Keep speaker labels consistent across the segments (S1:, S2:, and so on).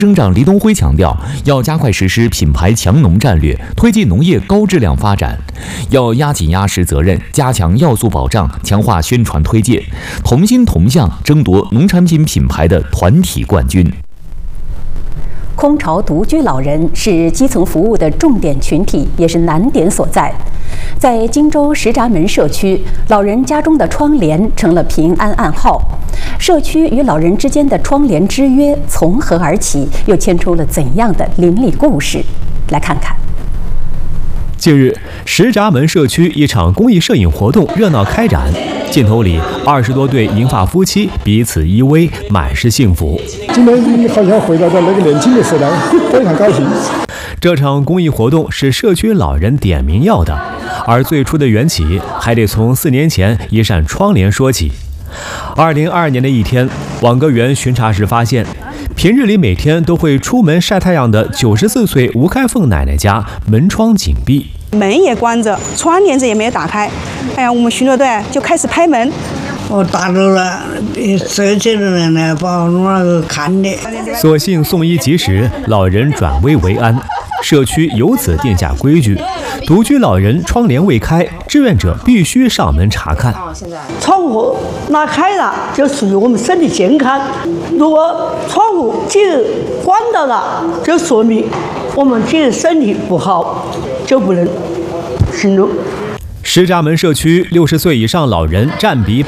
S1: 省长黎东辉强调，要加快实施品牌强农战略，推进农业高质量发展，要压紧压实责任，加强要素保障，强化宣传推介，同心同向争夺农产品品牌的团体冠军。
S2: 空巢独居老人是基层服务的重点群体，也是难点所在。在荆州石闸门社区，老人家中的窗帘成了平安暗号。社区与老人之间的窗帘之约从何而起，又牵出了怎样的邻里故事？来看看。
S3: 近日，石闸门社区一场公益摄影活动热闹开展，镜头里20多对银发夫妻彼此依偎，满是幸福。
S4: 今天好像回到了那个年轻的时代，非常高兴。
S3: 这场公益活动是社区老人点名要的，而最初的缘起还得从4年前一扇窗帘说起。2022年的一天，网格员巡查时发现，平日里每天都会出门晒太阳的94岁吴开凤奶奶家门窗紧闭，
S5: 门也关着，窗帘子也没有打开。哎呀，我们巡逻队就开始拍门。
S6: 我打着了，社区的人呢把我那个看的。
S3: 所幸送医及时，老人转危为安。社区由此定下规矩：独居老人窗帘未开，志愿者必须上门查看。
S7: 窗户拉开了，就属于我们身体健康；如果窗户今日关到了，就说明我们今日身体不好，就不能行路。
S3: 石闸门社区60岁以上老人占比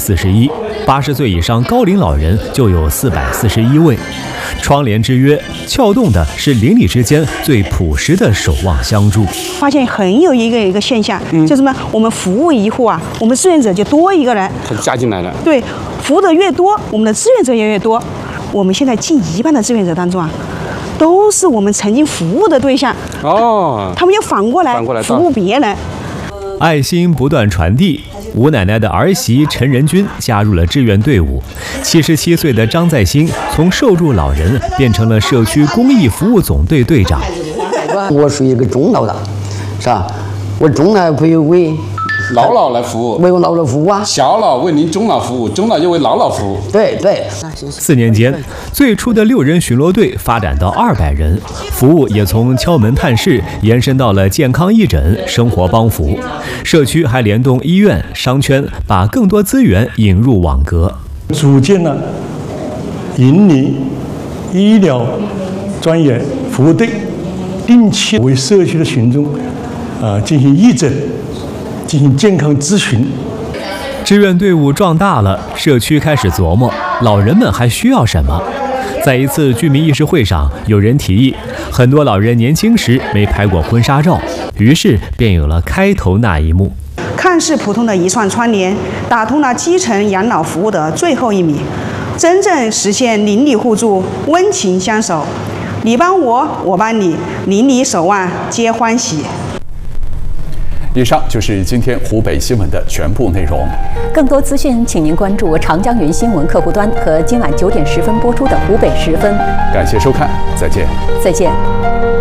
S3: 41%，80岁以上高龄老人就有441位。窗帘之约撬动的是邻里之间最朴实的守望相助。
S5: 发现很有一个现象，就是什么？我们服务一户啊，我们志愿者就多一个人，
S8: 他加进来了。
S5: 对，服务的越多，我们的志愿者也越多。我们现在近1半的志愿者当中啊，都是我们曾经服务的对象。
S8: 哦，
S5: 他们就反过来服务别人。
S3: 爱心不断传递，吴奶奶的儿媳陈仁君加入了志愿队伍。77岁的张在兴从受助老人变成了社区公益服务总队队长。
S9: 我是一个中老的，是吧？我中老可以为
S8: 老来服务，
S9: 为我老服务啊。
S8: 小老为您中老服务，中老就为老服务。
S9: 对。
S3: 4年间，最初的6人巡逻队发展到200人，服务也从敲门探视延伸到了健康义诊、生活帮扶。社区还联动医院、商圈，把更多资源引入网格，
S4: 组建了邻里医疗专业服务队，定期为社区的群众进行义诊，进行健康咨询。
S3: 志愿队伍壮大了，社区开始琢磨老人们还需要什么。在一次居民议事会上，有人提议，很多老人年轻时没拍过婚纱照，于是便有了开头那一幕。
S5: 看似普通的一串窗帘，打通了基层养老服务的最后1米，真正实现邻里互助、温情相守。你帮我，我帮你，邻里守望皆欢喜。
S10: 以上就是今天湖北新闻的全部内容。
S2: 更多资讯，请您关注长江云新闻客户端和今晚9点10分播出的湖北10分。
S10: 感谢收看，再见。
S2: 再见。